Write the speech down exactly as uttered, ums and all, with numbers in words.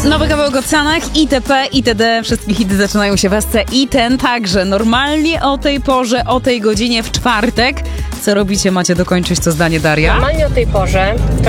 Nowy kawałek o Canach, itp., itd. Wszystkie hity zaczynają się w Esce i ten także. Normalnie o tej porze, o tej godzinie w czwartek. Co robicie? Macie dokończyć to zdanie, Daria? Normalnie o tej porze